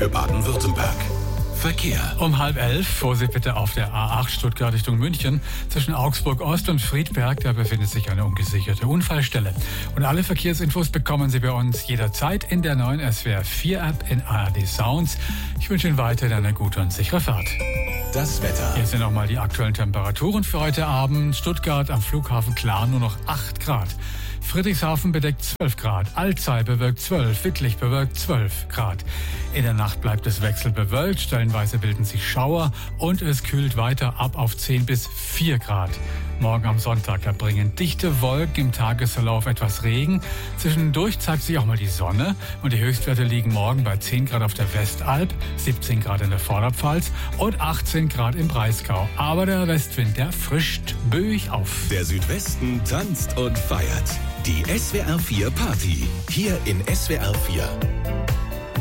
für Baden-Württemberg. Verkehr. Um 10:30, Vorsicht bitte auf der A8 Stuttgart Richtung München. Zwischen Augsburg Ost und Friedberg, da befindet sich eine ungesicherte Unfallstelle. Und alle Verkehrsinfos bekommen Sie bei uns jederzeit in der neuen SWR 4 App in ARD Sounds. Ich wünsche Ihnen weiterhin eine gute und sichere Fahrt. Das Wetter. Hier sind nochmal die aktuellen Temperaturen für heute Abend. Stuttgart am Flughafen klar, nur noch 8 Grad. Friedrichshafen bedeckt 12 Grad, Alzey bewölkt 12, Wittlich bewölkt 12 Grad. In der Nacht bleibt es wechselbewölkt, stellenweise bilden sich Schauer und es kühlt weiter ab auf 10 bis 4 Grad. Morgen am Sonntag, da bringen dichte Wolken im Tagesverlauf etwas Regen. Zwischendurch zeigt sich auch mal die Sonne und die Höchstwerte liegen morgen bei 10 Grad auf der Westalb, 17 Grad in der Vorderpfalz und 18 Grad im Breisgau. Aber der Westwind, der frischt böig auf. Der Südwesten tanzt und feiert. Die SWR 4 Party. Hier in SWR 4.